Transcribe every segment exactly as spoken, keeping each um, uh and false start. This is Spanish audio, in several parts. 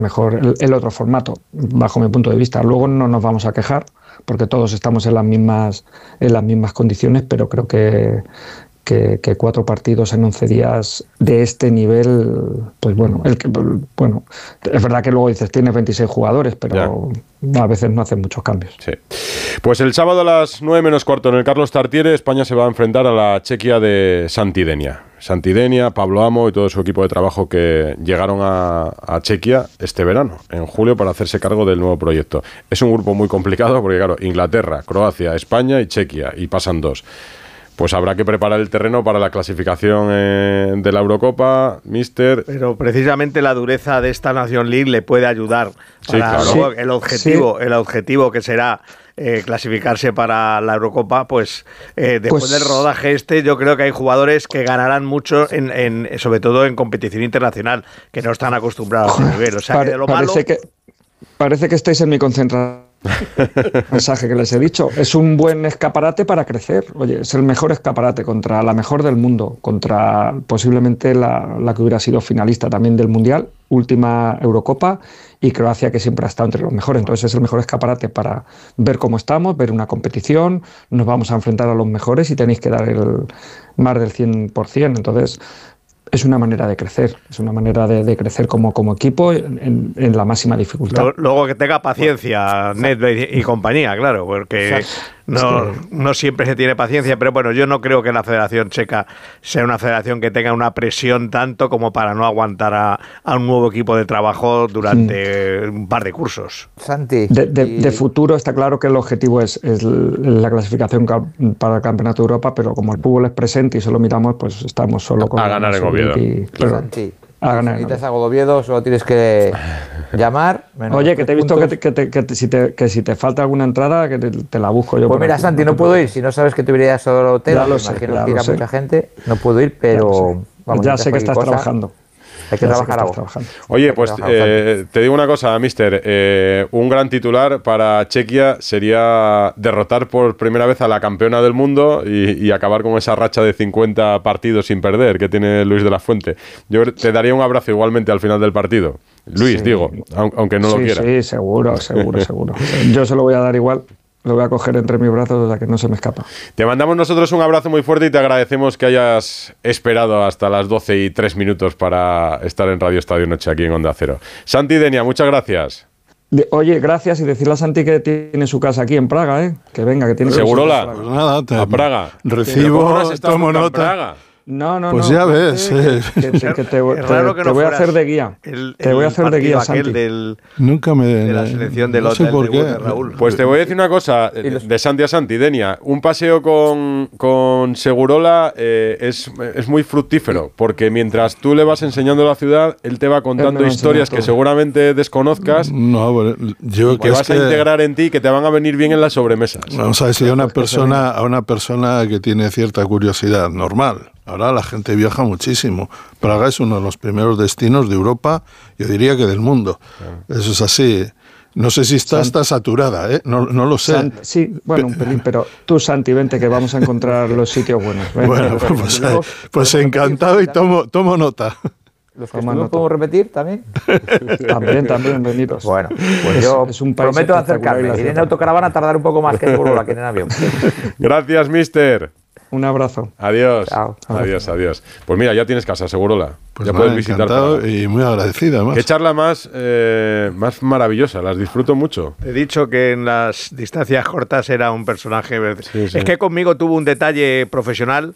mejor el, el otro formato, bajo mi punto de vista. Luego no nos vamos a quejar, porque todos estamos en las mismas, en las mismas condiciones, pero creo que, que, que cuatro partidos en once días de este nivel, pues bueno, el que, bueno, es verdad que luego dices, tienes veintiséis jugadores, pero ya. A veces no hacen muchos cambios. Sí. Pues el sábado a las nueve menos cuarto en el Carlos Tartiere, España se va a enfrentar a la Chequia de Santidenia. Santidenia, Pablo Amo y todo su equipo de trabajo que llegaron a, a Chequia este verano, en julio, para hacerse cargo del nuevo proyecto. Es un grupo muy complicado porque, claro, Inglaterra, Croacia, España y Chequia, y pasan dos. Pues habrá que preparar el terreno para la clasificación eh, de la Eurocopa, míster. Pero precisamente la dureza de esta Nation League le puede ayudar para sí, claro. sí, el objetivo, sí. el objetivo que será eh, clasificarse para la Eurocopa, pues eh, después pues, del rodaje este, yo creo que hay jugadores que ganarán mucho, en, en, sobre todo en competición internacional, que no están acostumbrados a ese nivel. O sea, pare, que de lo parece malo... que parece que estáis en mi concentración. Mensaje que les he dicho, es un buen escaparate para crecer. Oye, es el mejor escaparate contra la mejor del mundo, contra posiblemente la, la que hubiera sido finalista también del Mundial, última Eurocopa, y Croacia, que siempre ha estado entre los mejores. Entonces es el mejor escaparate para ver cómo estamos, ver una competición, nos vamos a enfrentar a los mejores y tenéis que dar el más del cien por ciento. Entonces es una manera de crecer, es una manera de, de crecer como, como equipo en, en la máxima dificultad. Luego que tenga paciencia, bueno, Nedved y, y compañía, claro, porque no, es que... no siempre se tiene paciencia, pero bueno, yo no creo que la Federación Checa sea una federación que tenga una presión tanto como para no aguantar a, a un nuevo equipo de trabajo durante mm. un par de cursos. Santi. De, de, y... de futuro está claro que el objetivo es, es la clasificación para el Campeonato de Europa, pero como el fútbol es presente y solo miramos, pues estamos solo con... A ganar en Oviedo. Y, claro. Santi. A ganar. Si necesitas algo de Oviedo, solo tienes que llamar. Oye, que te he visto que, te, que, te, que, te, si te, que si te falta alguna entrada, que te, te la busco yo. Pues mira, aquí. Santi, no puedo ir. Si no sabes que te irías solo al hotel, ya lo me sé, imagino ya que irá sé. mucha gente. No puedo ir, pero... Vamos, ya sé que estás cosa. trabajando. Hay que ya trabajar algo. Oye, pues eh, te digo una cosa, mister. Eh, un gran titular para Chequia sería derrotar por primera vez a la campeona del mundo y, y acabar con esa racha de cincuenta partidos sin perder que tiene Luis de la Fuente. Yo te daría un abrazo igualmente al final del partido. Luis, sí. digo, aunque no sí, lo quiera. Sí, seguro, seguro, seguro. Yo se lo voy a dar igual. Lo voy a coger entre mis brazos hasta que no se me escapa. Te mandamos nosotros un abrazo muy fuerte y te agradecemos que hayas esperado hasta las doce y tres minutos para estar en Radio Estadio Noche aquí en Onda Cero. Santidenia, muchas gracias. De, oye, gracias, y decirle a Santi que tiene su casa aquí en Praga, ¿eh? Que venga, que tiene Segurola, su casa. Pues nada, te, a Praga. Recibo, tomo nota. Praga? No, no, pues no. ya ves. Que, que, que, que te, te, raro que te no voy a hacer de guía. El, te voy a hacer de guía, Santi. Del, Nunca me... De la selección del no hotel sé por de qué. de Raúl. Pues te voy a decir una cosa, de Santi a Santi, Denia. Un paseo con, con Segurola eh, es, es muy fructífero, porque mientras tú le vas enseñando la ciudad, él te va contando historias que seguramente desconozcas, no, bueno, yo que vas a que... integrar en ti, que te van a venir bien en las sobremesas. Vamos a decir a una persona, a una persona que tiene cierta curiosidad normal. Ahora la gente viaja muchísimo. Praga es uno de los primeros destinos de Europa, yo diría que del mundo. Claro. Eso es así. No sé si está, Santi, está saturada, ¿eh? No, no lo sé. Santi, sí, bueno, un pelín, pero tú, Santi, vente que vamos a encontrar los sitios buenos. Vente, bueno, pues, pues, pues encantado y tomo, tomo nota. ¿Los que estuvimos podemos repetir también? También, también, venidos. Bueno, pues es, yo es un prometo acercarme. Ir en autocaravana a tardar un poco más que en Segurola, que en avión. Gracias, mister. Un abrazo. Adiós. Chao. Adiós, adiós. Pues mira, ya tienes casa, Segurola. Pues ya vale, puedes visitar. Encantado y muy agradecido, además. Qué charla más, eh, más maravillosa, las disfruto mucho. He dicho que en las distancias cortas era un personaje... Sí, sí. Es que conmigo tuvo un detalle profesional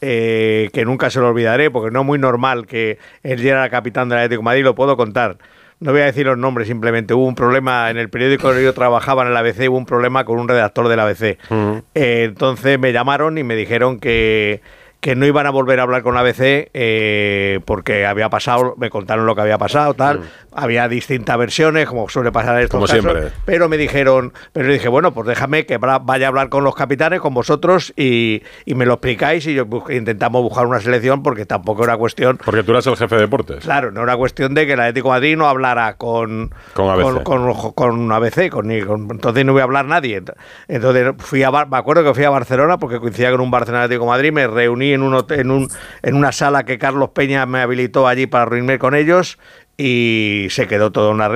eh, que nunca se lo olvidaré, porque no es muy normal que él ya era capitán del Atlético de Madrid, lo puedo contar. No voy a decir los nombres, simplemente hubo un problema en el periódico que yo trabajaba, en el A B C, hubo un problema con un redactor del A B C. Uh-huh. Eh, entonces me llamaron y me dijeron que, que no iban a volver a hablar con A B C eh, porque había pasado, me contaron lo que había pasado, tal. Uh-huh. Había distintas versiones, como suele pasar en estos como casos. Siempre. Pero me dijeron, pero yo dije, bueno, pues déjame que vaya a hablar con los capitanes, con vosotros, y, y me lo explicáis y yo, intentamos buscar una selección, porque tampoco era cuestión... Porque tú eras el jefe de deportes. Claro, no era cuestión de que el Atlético de Madrid no hablara con, con A B C. Con, con, con A B C, con, con, entonces no iba a hablar nadie. Entonces fui a, me acuerdo que fui a Barcelona, porque coincidía con un Barcelona Atlético de Madrid, me reuní en, un hotel, en, un, en una sala que Carlos Peña me habilitó allí para reunirme con ellos, y se quedó todo en una